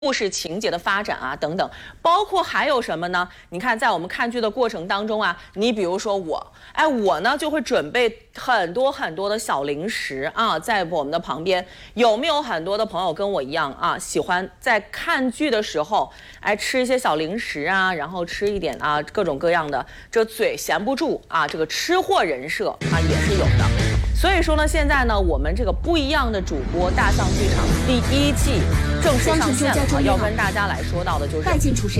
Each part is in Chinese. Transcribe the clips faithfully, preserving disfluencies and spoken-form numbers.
故事情节的发展啊，等等，包括还有什么呢？你看，在我们看剧的过程当中啊，你比如说我，哎，我呢就会准备很多很多的小零食啊，在我们的旁边。有没有很多的朋友跟我一样啊，喜欢在看剧的时候，哎，吃一些小零食啊，然后吃一点啊，各种各样的，这嘴闲不住啊，这个吃货人设啊也是有的。所以说呢，现在呢，我们这个不一样的主播大象剧场第一季正式上线了啊！要跟大家来说到的就是，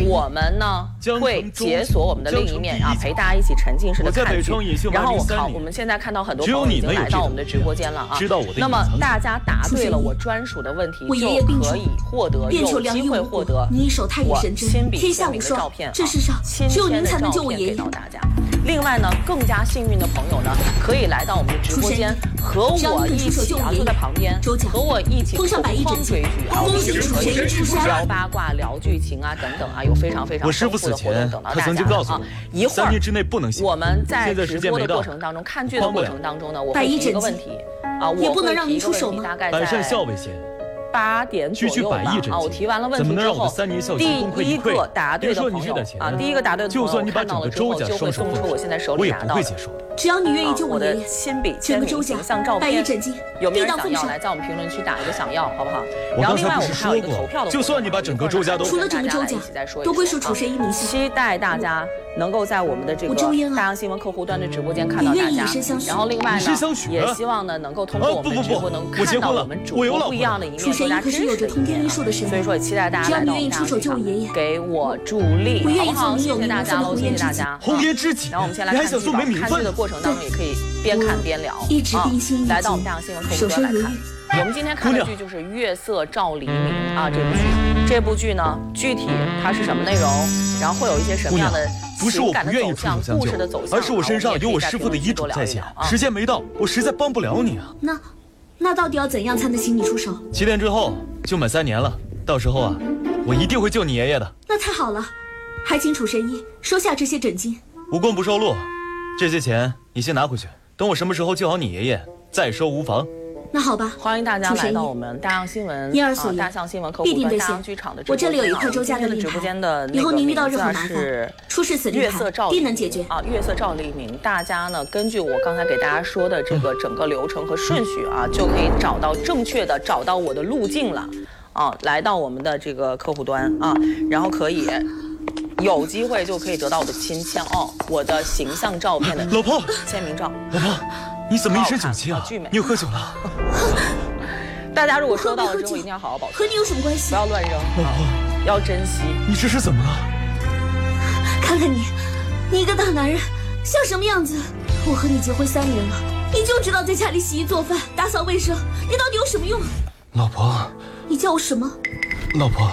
我们呢会解锁我们的另一面啊，陪大家一起沉浸式的看剧。然后我靠，我们现在看到很多朋友已经来到我们的直播间了啊。那么大家答对了我专属的问题，就可以获得有机会获得我亲笔签名的照片啊，亲签的照片给到大家。另外呢，更加幸运的朋友呢，可以来到我们的直播间，和我一起啊，坐在旁边，和我一起同框追剧啊，我们一起可以聊八卦、聊剧情啊，等等啊，有非常非常丰富的活动等到大家啊。一会儿我们在直播的过程当中，看剧的过程当中呢，我会提一个问题啊，我会提一个问题，大概在八点左右吧啊，我提完了问题之后，第一个答对的朋友啊，第一个答对的朋友看到了之后，就会送出我现在手里拿到的， 只要你愿意救我的亲笔签名形象照片，有没有人想要？来在我们评论区打一个想要，好不好？然后另外我们还有一个投票的， 就算你把整个周家都除了整个周家都归属楚神医明星， 期待大家能够在我们的这个大洋新闻客户端的直播间看到大家。然后另外呢，也希望呢能够通过我们的直播能看到我们主播不一样的一面， 楚神医可是有着通天医术的神， 所以说也期待大家来到我们大洋剧场给我助力，好不好？谢谢大家喽，谢谢大家。 红颜知己， 然后我们先来看剧吧，看剧的过程当中也可以边看边聊啊。来到我们大洋新闻客户端来看。我们今天看的剧就是《月色照黎明》啊，这部剧，这部剧呢，具体它是什么内容，然后会有一些什么样的情感的走向、故事的走向， 而是我身上有我师父的遗嘱在先，时间没到，我实在帮不了你啊。 那，那到底要怎样才能请你出手？ 七天之后就满三年了，到时候啊，我一定会救你爷爷的。 那太好了，还请楚神医收下这些诊金， 无功不受禄，这些钱你先拿回去，等我什么时候救好你爷爷再收无妨。 那好吧， 欢迎大家来到我们大象新闻、 因而所言、 大象新闻客户端、大象剧场的直播间。 我这里有一块周家的令牌，以后您遇到任何麻烦，出示此令牌，必能解决。 啊，月色照黎明，大家呢根据我刚才给大家说的这个整个流程和顺序啊，就可以找到正确的找到我的路径了。啊，来到我们的这个客户端啊，然后可以有机会就可以得到我的亲签哦，我的形象照片的老婆签名照。 老婆。你怎么一身酒气啊？你又喝酒了？ 大家如果收到了之后，一定要好好保存。 和你有什么关系？ 不要乱扔， 老婆， 要珍惜。 你这是怎么了？ 看看你，你一个大男人像什么样子？我和你结婚三年了，你就知道在家里洗衣做饭、打扫卫生，你到底有什么用？ 老婆， 你叫我什么？ 老婆，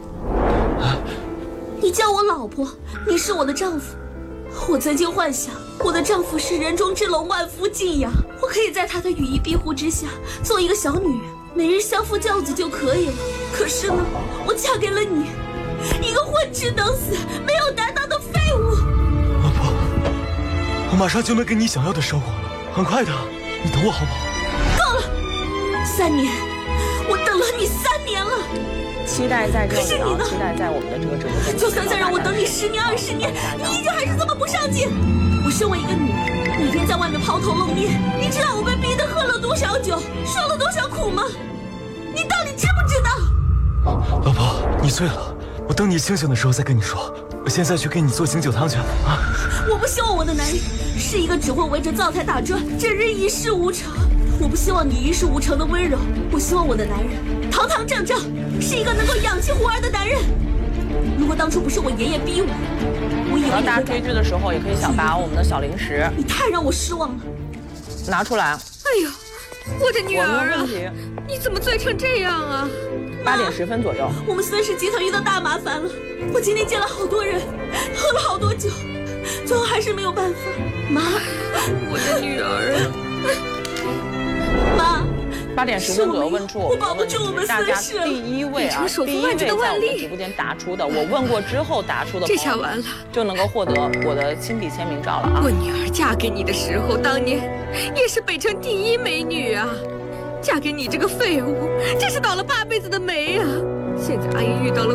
你叫我老婆，你是我的丈夫。我曾经幻想我的丈夫是人中之龙，万夫敬仰，我可以在他的羽翼庇护之下做一个小女人，每日相夫教子就可以了。可是呢，我嫁给了你，一个混吃等死、没有担当的废物。 老婆，我马上就能给你想要的生活了，很快的，你等我好不好？ 够了，三年，我等了你三年了。 期待在这里啊！期待在我们的这个直播间。 就算再让我等你十年、二十年，你依旧还是这么不上进。我身为一个女人，每天在外面抛头露面，你知道我被逼得喝了多少酒，受了多少苦吗？你到底知不知道？ 老婆，你醉了，我等你清醒的时候再跟你说。我现在去给你做醒酒汤去啊！ 我不希望我的男人是一个只会围着灶台打转，整日一事无成。我不希望你一事无成的温柔，我希望我的男人堂堂正正，是一个能够养起活儿的男人。如果当初不是我爷爷逼我，我以为大家追剧的时候也可以想把我们的小零食， 你太让我失望了， 拿出来。 哎呦，我的女儿啊，你怎么醉成这样啊？ 八点十分左右， 我们孙氏集团遇到大麻烦了。我今天见了好多人，喝了好多酒，最后还是没有办法。妈， 我的女儿啊。 妈， 八点十分左右问出我们的问题，大家第一位啊，第一位在我们直播间答出的，我问过之后答出的， 这下完了， 就能够获得我的亲笔签名照了啊！ 我女儿嫁给你的时候，当年也是北城第一美女啊，嫁给你这个废物，真是倒了八辈子的霉啊！ 现在阿英遇到了